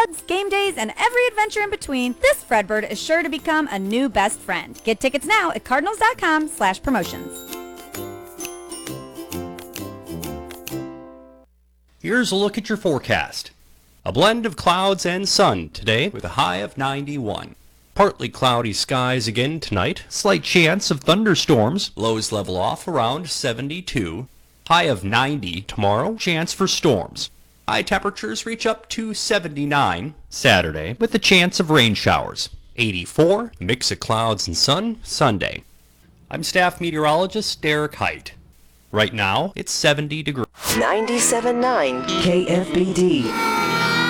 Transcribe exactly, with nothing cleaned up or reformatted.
floods, game days, and every adventure in between, this Fredbird is sure to become a new best friend. Get tickets now at cardinals.com slash promotions. Here's a look at your forecast. A blend of clouds and sun today with a high of ninety-one. Partly cloudy skies again tonight. Slight chance of thunderstorms. Lows level off around seventy-two. High of ninety tomorrow. Chance for storms. High temperatures reach up to seventy-nine Saturday with a chance of rain showers. eighty-four. Mix of clouds and sun Sunday. I'm staff meteorologist Derek Height. Right now, it's seventy degrees. ninety-seven point nine K F B D.